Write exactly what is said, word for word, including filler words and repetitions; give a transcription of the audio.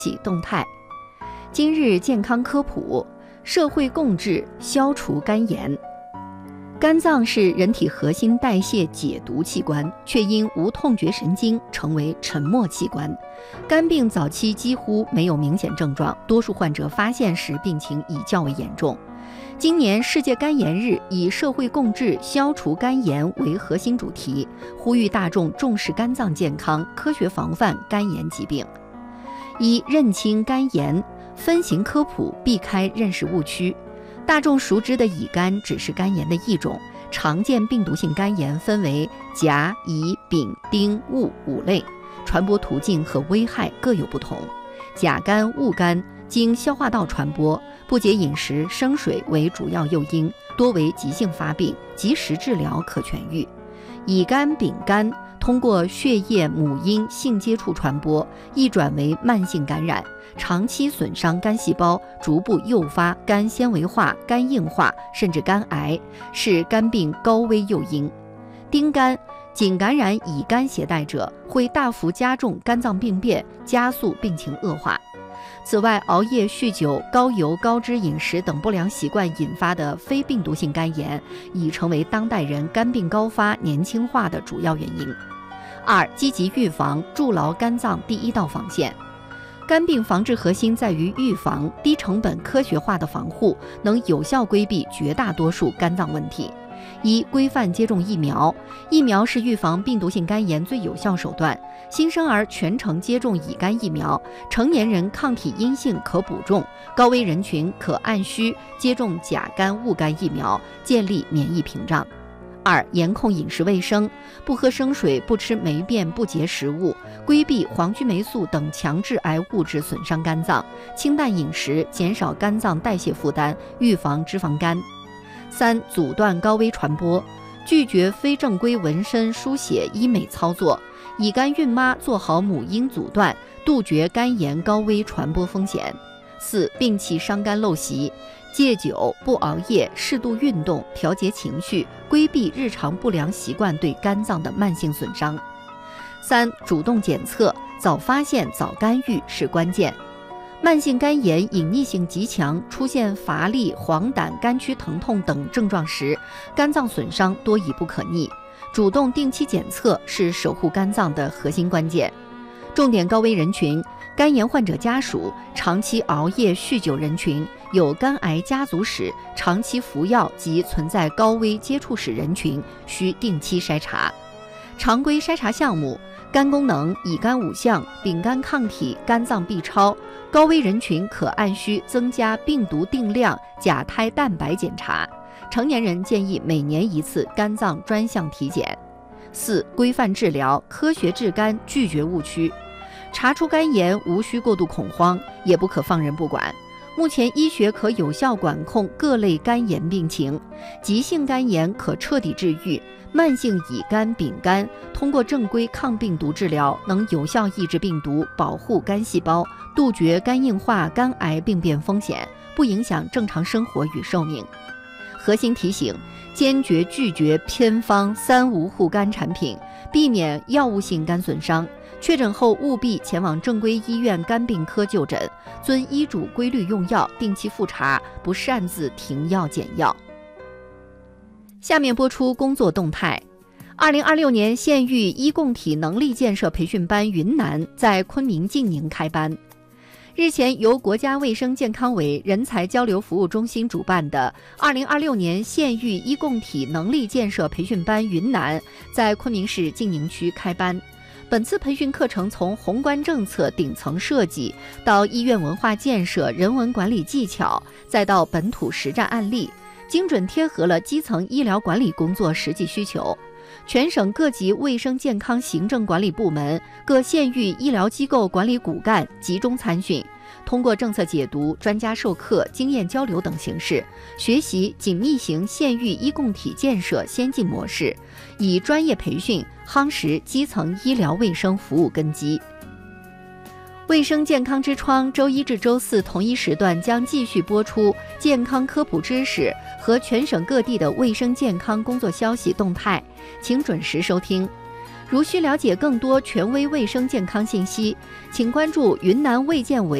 息动态。今日健康科普：社会共治，消除肝炎。肝脏是人体核心代谢解毒器官，却因无痛觉神经成为沉默器官。肝病早期几乎没有明显症状，多数患者发现时病情已较为严重。今年世界肝炎日以社会共治、消除肝炎为核心主题，呼吁大众重视肝脏健康，科学防范肝炎疾病。一、认清肝炎，分型科普，避开认识误区。大众熟知的乙肝只是肝炎的一种，常见病毒性肝炎分为甲、乙、丙、丁、戊五类，传播途径和危害各有不同。甲肝、戊肝经消化道传播，不洁饮食、生水为主要诱因，多为急性发病，及时治疗可痊愈。乙肝、丙肝通过血液母婴性接触传播，易转为慢性感染，长期损伤肝细胞，逐步诱发肝纤维化、肝硬化，甚至肝癌，是肝病高危诱因。丁肝仅感染乙肝携带者，会大幅加重肝脏病变，加速病情恶化。此外，熬夜、酗酒、高油高脂饮食等不良习惯引发的非病毒性肝炎，已成为当代人肝病高发、年轻化的主要原因。二、积极预防，筑牢肝脏第一道防线。肝病防治核心在于预防，低成本科学化的防护能有效规避绝大多数肝脏问题。一、规范接种疫苗。疫苗是预防病毒性肝炎最有效手段。新生儿全程接种乙肝疫苗，成年人抗体阴性可补种，高危人群可按需接种甲肝、戊肝疫苗，建立免疫屏障。二、严控饮食卫生，不喝生水，不吃霉变不洁食物，规避黄曲霉素等强致癌物质损伤肝脏，清淡饮食，减少肝脏代谢负担，预防脂肪肝。三、阻断高危传播，拒绝非正规纹身、书写、医美操作，乙肝孕妈做好母婴阻断，杜绝肝炎高危传播风险。四、摒弃伤肝陋习，戒酒、不熬夜，适度运动，调节情绪，规避日常不良习惯对肝脏的慢性损伤。三、主动检测，早发现早干预是关键。慢性肝炎隐匿性极强，出现乏力、黄疸、肝区疼痛等症状时，肝脏损伤多已不可逆。主动定期检测是守护肝脏的核心关键。重点高危人群：肝炎患者家属、长期熬夜、酗酒人群、有肝癌家族史、长期服药及存在高危接触史人群，需定期筛查。常规筛查项目：肝功能、乙肝五项、丙肝抗体、肝脏 B 超。高危人群可按需增加病毒定量、甲胎蛋白检查。成年人建议每年一次肝脏专项体检。四、规范治疗，科学治肝，拒绝误区。查出肝炎无需过度恐慌，也不可放任不管。目前医学可有效管控各类肝炎病情，急性肝炎可彻底治愈，慢性乙肝、丙肝通过正规抗病毒治疗，能有效抑制病毒，保护肝细胞，杜绝肝硬化、肝癌病变风险，不影响正常生活与寿命。核心提醒：坚决拒绝偏方三无护肝产品，避免药物性肝损伤。确诊后务必前往正规医院肝病科就诊，遵医嘱规律用药，定期复查，不擅自停药减药。下面播出工作动态。二零二六年县域医共体能力建设培训班云南在昆明晋宁开班。日前，由国家卫生健康委人才交流服务中心主办的二零二六年县域医共体能力建设培训班云南在昆明市晋宁区开班。本次培训课程从宏观政策顶层设计到医院文化建设、人文管理技巧，再到本土实战案例，精准贴合了基层医疗管理工作实际需求。全省各级卫生健康行政管理部门、各县域医疗机构管理骨干集中参训，通过政策解读、专家授课、经验交流等形式，学习紧密型县域医共体建设先进模式，以专业培训夯实基层医疗卫生服务根基。卫生健康之窗周一至周四同一时段将继续播出健康科普知识和全省各地的卫生健康工作消息动态，请准时收听。 如需了解更多权威卫生健康信息，请关注云南卫健委